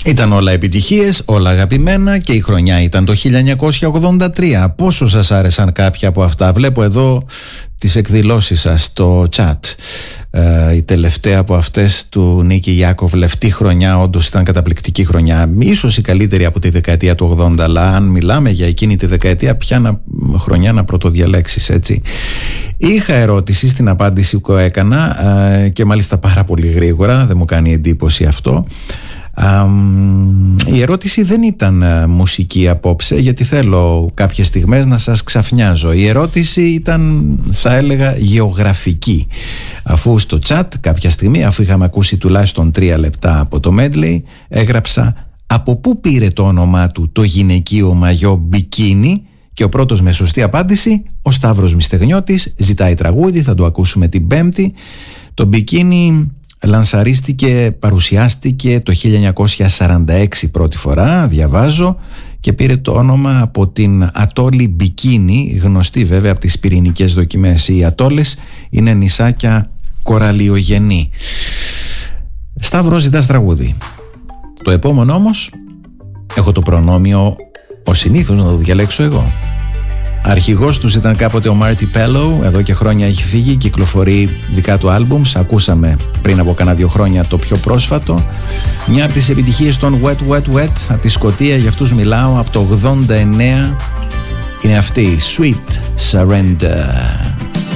Ήταν όλα επιτυχίες, όλα αγαπημένα και η χρονιά ήταν το 1983. Πόσο σας άρεσαν κάποια από αυτά? Βλέπω εδώ τις εκδηλώσεις σας στο chat. Η τελευταία από αυτές του Νίκη Γιάκοβ, λευτή χρονιά, όντως ήταν καταπληκτική χρονιά. Ίσως η καλύτερη από τη δεκαετία του 80, αλλά αν μιλάμε για εκείνη τη δεκαετία, ποια χρονιά να πρωτοδιαλέξεις, έτσι? Είχα ερώτηση στην απάντηση που έκανα και μάλιστα πάρα πολύ γρήγορα, δεν μου κάνει εντύπωση αυτό. Η ερώτηση δεν ήταν μουσική απόψε, γιατί θέλω κάποιες στιγμές να σας ξαφνιάζω. Η ερώτηση ήταν, θα έλεγα, γεωγραφική, αφού στο chat κάποια στιγμή, αφού είχαμε ακούσει τουλάχιστον 3 λεπτά από το medley, έγραψα από πού πήρε το όνομά του το γυναικείο μαγιό μπικίνι, και ο πρώτος με σωστή απάντηση, ο Σταύρος Μυστεγνιώτης, ζητάει τραγούδι, θα το ακούσουμε την Πέμπτη. Το μπικίνι λανσαρίστηκε, παρουσιάστηκε το 1946 πρώτη φορά, διαβάζω, και πήρε το όνομα από την ατόλη Μπικίνι, γνωστή βέβαια από τις πυρηνικές δοκιμές. Οι ατόλες είναι νησάκια κοραλιογενή. Σταύρο, ζητάς τραγούδι. Το επόμενο όμως έχω το προνόμιο ο συνήθως να το διαλέξω εγώ. Αρχηγός τους ήταν κάποτε ο Μάρτι Πέλο, εδώ και χρόνια έχει φύγει, κυκλοφορεί δικά του άλμπουμς. Ακούσαμε πριν από κάνα 2 χρόνια το πιο πρόσφατο. Μια από τις επιτυχίες των Wet Wet Wet, από τη Σκωτία, για αυτούς μιλάω, από το 89, είναι αυτή, Sweet Surrender.